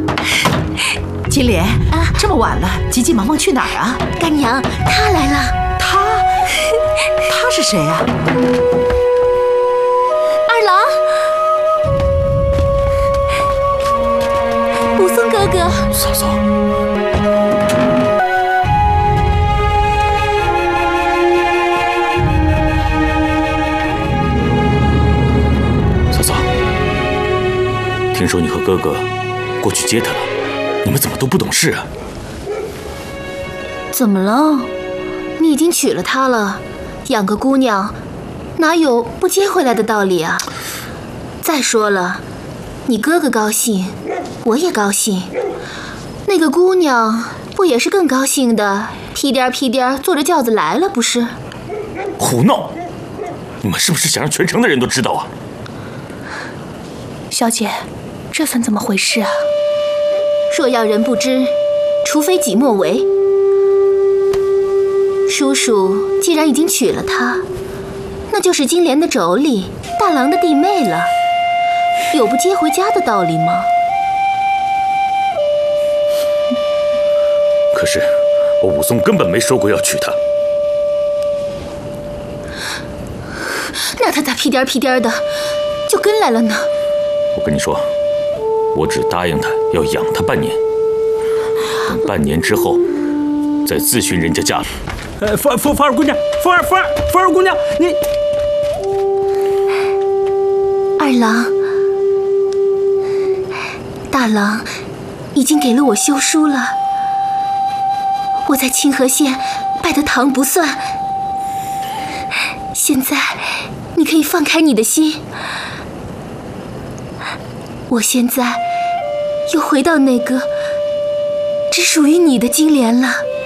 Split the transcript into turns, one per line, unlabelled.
金莲啊，这么晚了，急急忙忙去哪儿啊？
干娘，他来了。
他是谁啊？
二郎，武松哥哥。
嫂嫂。嫂嫂，听说你和哥哥过去接她了，你们怎么都不懂事啊？
怎么了？你已经娶了她了，养个姑娘，哪有不接回来的道理啊？再说了，你哥哥高兴，我也高兴，那个姑娘不也是更高兴的，屁颠屁颠坐着轿子来了，不是？
胡闹！你们是不是想让全城的人都知道啊？
小姐，这算怎么回事啊？若要人不知，除非己莫为。叔叔既然已经娶了她，那就是金莲的妯娌，大郎的弟妹了，有不接回家的道理吗？
可是我武松根本没说过要娶她。
那他咋屁颠屁颠的就跟来了呢？
我跟你说，我只答应他要养她半年，等半年之后再自寻人家嫁了。
凤儿姑娘，凤儿姑娘，你
二郎，大郎已经给了我休书了，我在清河县拜的堂不算，现在你可以放开你的心，我现在又回到那个只属于你的金莲了。